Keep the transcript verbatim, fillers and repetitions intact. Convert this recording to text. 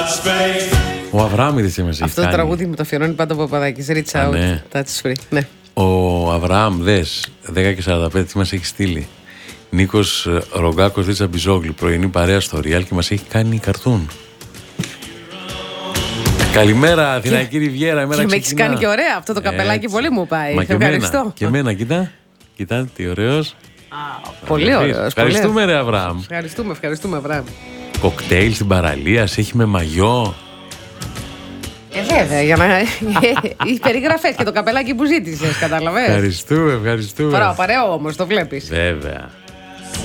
Ο Αβραάμ τι μας έχει Αυτό κάνει. το τραγούδι μου το αφιερώνει πάντα ο Παπαδάκης. Reach out, ναι. touch free. Ναι. Ο Αβραάμ, δες, δέκα και σαράντα πέντε τι μας έχει στείλει. Νίκος Ρογκάκος Δίτσα Μπιζόγλου, πρωινή παρέα στο Real και μας έχει κάνει καρτούν. Καλημέρα, Αθηναϊκή Ριβιέρα. Και με έχεις κάνει και ωραία αυτό το καπελάκι, πολύ μου πάει. Μα και ευχαριστώ. Μένα, και εμένα, κοιτά. Κοιτά, τι ωραίος. Α, πολύ ωραίος. Ευχαριστούμε, ρε Αβραάμ. Ευχαριστούμε, ευχαριστούμε, Αβραάμ. Κοκτέιλ στην παραλία, σε έχει με μαγιό. Ε, βέβαια, για να. Οι περιγραφές και το καπελάκι που ζήτησες, κατάλαβες. Ευχαριστούμε, ευχαριστούμε. Τώρα, παρέω όμως, το βλέπεις. Βέβαια.